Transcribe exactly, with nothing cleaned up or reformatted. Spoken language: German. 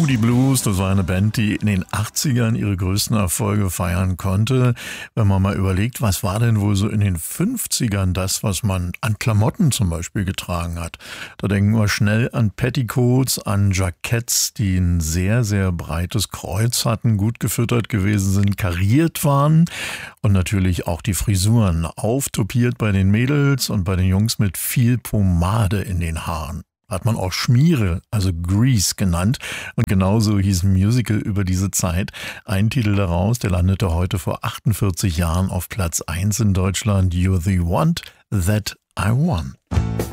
Moody Blues, das war eine Band, die in den achtzigern ihre größten Erfolge feiern konnte. Wenn man mal überlegt, was war denn wohl so in den fünfzigern das, was man an Klamotten zum Beispiel getragen hat? Da denken wir schnell an Petticoats, an Jacketts, die ein sehr, sehr breites Kreuz hatten, gut gefüttert gewesen sind, kariert waren und natürlich auch die Frisuren auftopiert bei den Mädels und bei den Jungs mit viel Pomade in den Haaren. Hat man auch Schmiere, also Grease genannt. Und genauso hieß ein Musical über diese Zeit. Ein Titel daraus, der landete heute vor achtundvierzig Jahren auf Platz eins in Deutschland. You're the one that I want.